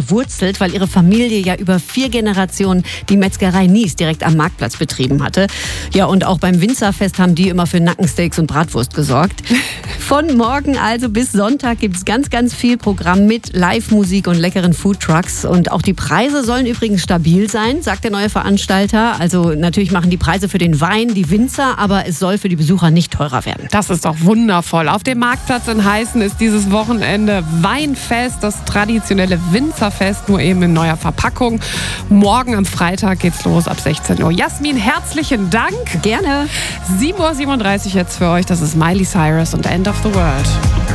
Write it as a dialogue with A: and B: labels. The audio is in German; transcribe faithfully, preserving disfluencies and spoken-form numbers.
A: verwurzelt, weil ihre Familie ja über vier Generationen die Metzgerei Nies direkt am Marktplatz betrieben hatte. Ja, und auch beim Winzerfest haben die immer für Nackensteaks und Bratwurst gesorgt. Von morgen also bis Sonntag gibt es ganz, ganz viel Programm mit Live-Musik und leckeren Foodtrucks. Und auch die Preise sollen übrigens stabil sein, sagt der neue Veranstalter. Also natürlich machen die Preise für den Wein die Winzer, aber es soll für die Besucher nicht teurer werden.
B: Das ist doch wundervoll. Auf dem Marktplatz in Heißen ist dieses Wochenende Weinfest, das traditionelle Winzerfest, nur eben in neuer Verpackung. Morgen am Freitag geht's los ab sechzehn Uhr. Jasmin, herzlichen Dank.
A: Gerne.
B: sieben Uhr siebenunddreißig jetzt für euch. Das ist Miley Cyrus und End of the World.